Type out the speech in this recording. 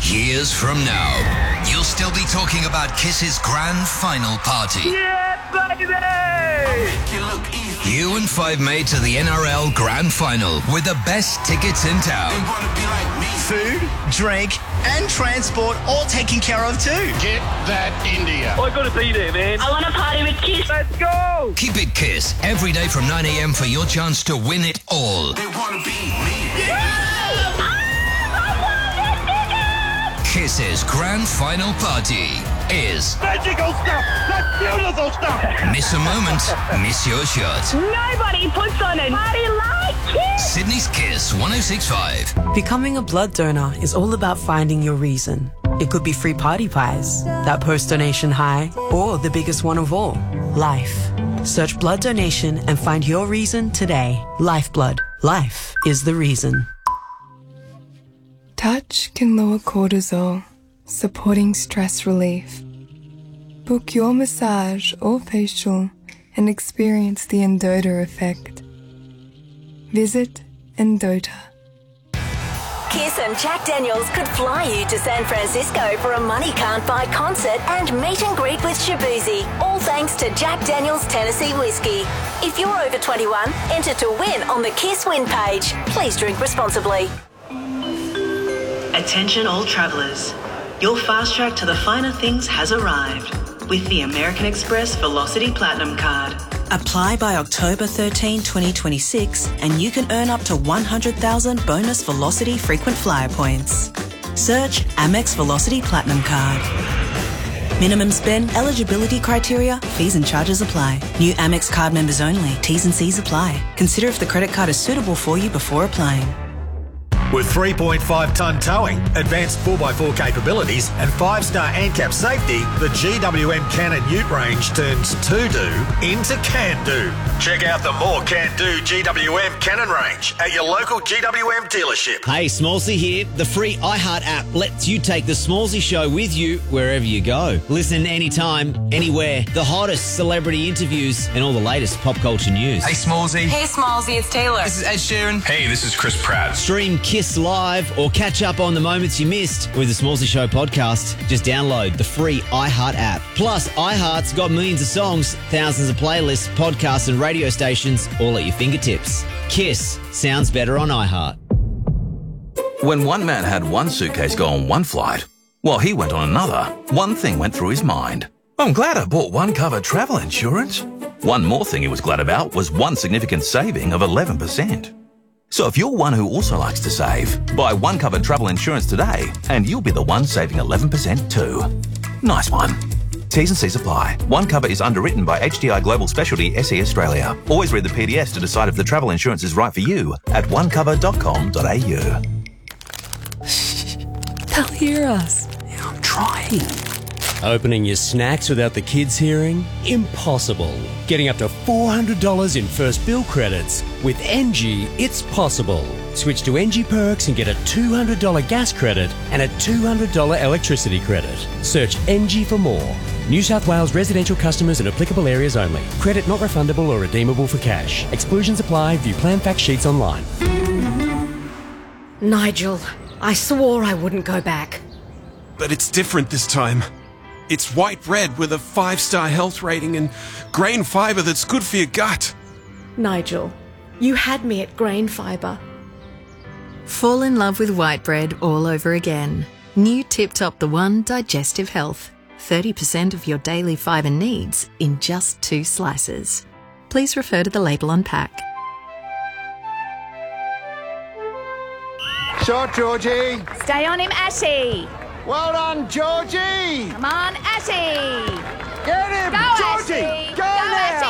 Years from now, you'll still be talking about Kiss's grand final party. Yeah, baby! You and five mates to the NRL Grand Final with the best tickets in town. Food, drink, and transport all taken care of too. Get that India. I gotta be there, man. I want to party with Kiss. Let's go! Keep it Kiss every day from 9 a.m. for your chance to win it all. They want to be me. Kiss's grand final party is... Magical stuff! That's beautiful stuff! Miss a moment, miss your shot. Nobody puts on a party like Kiss. Sydney's Kiss 106.5. Becoming a blood donor is all about finding your reason. It could be free party pies, that post-donation high, or the biggest one of all, life. Search blood donation and find your reason today. Lifeblood. Life is the reason. Touch can lower cortisol, supporting stress relief. Book your massage or facial and experience the Endota effect. Visit Endota. Kiss and Jack Daniels could fly you to San Francisco for a money can't buy concert and meet and greet with Shabuzi, all thanks to Jack Daniels Tennessee Whiskey. If you're over 21, enter to win on the Kiss Win page. Please drink responsibly. Attention all travellers. Your fast track to the finer things has arrived with the American Express Velocity Platinum Card. Apply by October 13, 2026 and you can earn up to 100,000 bonus Velocity frequent flyer points. Search Amex Velocity Platinum Card. Minimum spend, eligibility criteria, fees and charges apply. New Amex card members only. T's and C's apply. Consider if the credit card is suitable for you before applying. With 3.5-tonne towing, advanced 4x4 capabilities and 5-star ANCAP safety, the GWM Cannon Ute range turns to-do into can-do. Check out the more can-do GWM Cannon range at your local GWM dealership. Hey, Smallsy here. The free iHeart app lets you take the Smallsy show with you wherever you go. Listen anytime, anywhere. The hottest celebrity interviews and all the latest pop culture news. Hey, Smallsy. Hey, Smallsy, it's Taylor. This is Ed Sheeran. Hey, this is Chris Pratt. Stream Kiss Live or catch up on the moments you missed with the Smallsy Show podcast. Just download the free iHeart app. Plus, iHeart's got millions of songs, thousands of playlists, podcasts and radio stations all at your fingertips. Kiss sounds better on iHeart. When one man had one suitcase go on one flight, while he went on another, one thing went through his mind. I'm glad I bought one cover travel insurance. One more thing he was glad about was one significant saving of 11%. So if you're one who also likes to save, buy one covered travel insurance today and you'll be the one saving 11% too. Nice one. T's and C's apply. One cover is underwritten by HDI Global Specialty SE Australia. Always read the PDS to decide if the travel insurance is right for you at onecover.com.au. They'll hear us. I'm trying. Opening your snacks without the kids hearing? Impossible. Getting up to $400 in first bill credits. With NG, it's possible. Switch to NG Perks and get a $200 gas credit and a $200 electricity credit. Search NG for more. New South Wales residential customers in applicable areas only. Credit not refundable or redeemable for cash. Exclusions apply. View plan fact sheets online. Nigel, I swore I wouldn't go back. But it's different this time. It's white bread with a 5-star health rating and grain fibre that's good for your gut. Nigel, you had me at grain fibre. Fall in love with white bread all over again. New Tip Top The One Digestive Health. 30% of your daily fibre needs in just 2 slices. Please refer to the label on pack. Shot, Georgie. Stay on him, Ashy. Well done, Georgie. Come on, Ashy. Get him, Go, Georgie. Ashy. Go now.